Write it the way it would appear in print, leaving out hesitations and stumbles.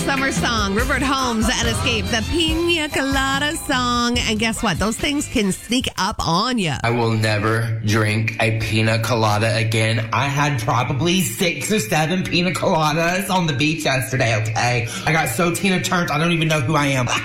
summer song. Rupert Holmes and Escape, the Pina Colada song. And guess what? Those things can sneak up on you. I will never drink a pina colada again. I had probably 6 or 7 pina coladas on the beach yesterday, okay? I got so Tina turned, I don't even know who I am.